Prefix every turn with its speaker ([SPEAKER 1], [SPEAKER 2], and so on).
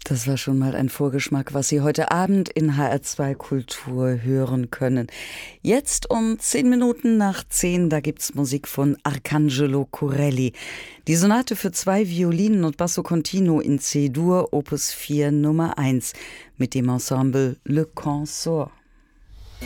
[SPEAKER 1] Das war schon mal ein Vorgeschmack, was Sie heute Abend in HR2 Kultur hören können. Jetzt um 10 Minuten nach 10, da gibt's Musik von Arcangelo Corelli. Die Sonate für 2 Violinen und Basso Continuo in C-Dur, Opus 4 Nummer 1 mit dem Ensemble Le Consort.